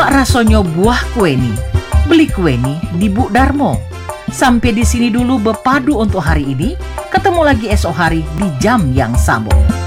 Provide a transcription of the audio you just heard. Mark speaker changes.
Speaker 1: Wak rasonyo buah kue ni. Beli kue ni di Bu Darmo. Sampai di sini dulu Bepadu untuk hari ini. Ketemu lagi esok hari di jam yang sama.